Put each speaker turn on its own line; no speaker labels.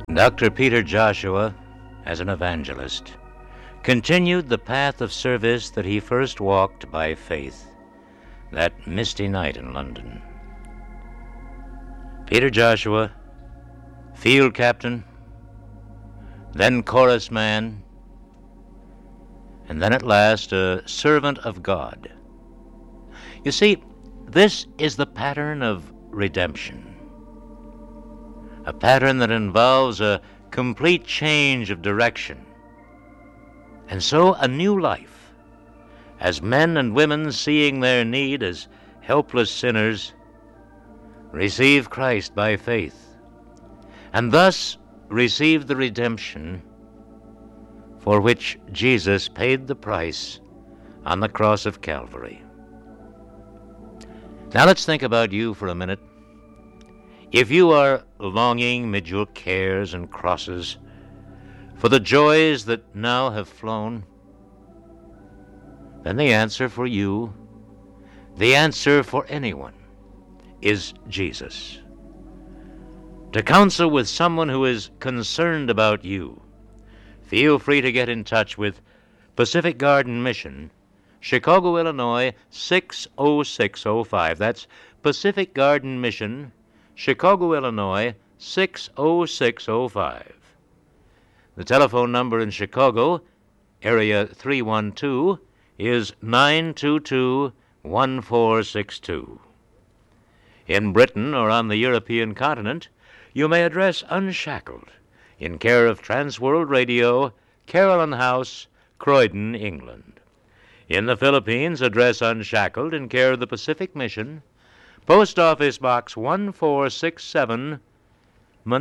Dr. Peter Joshua, as an evangelist, continued the path of service that he first walked by faith that misty night in London. Peter Joshua, field captain, then chorus man, and then at last a servant of God. You see, this is the pattern of redemption, a pattern that involves a complete change of direction, and so a new life, as men and women, seeing their need as helpless sinners, receive Christ by faith, and thus receive the redemption for which Jesus paid the price on the cross of Calvary. Now let's think about you for a minute. If you are longing mid your cares and crosses for the joys that now have flown, then the answer for you, the answer for anyone, is Jesus. To counsel with someone who is concerned about you, feel free to get in touch with Pacific Garden Mission, Chicago, Illinois, 60605. That's Pacific Garden Mission, Chicago, Illinois, 60605. The telephone number in Chicago, area 312, is 922-1462. In Britain or on the European continent, you may address Unshackled, in care of Transworld Radio, Carolyn House, Croydon, England. In the Philippines, address Unshackled, in care of the Pacific Mission, Post Office Box 1467,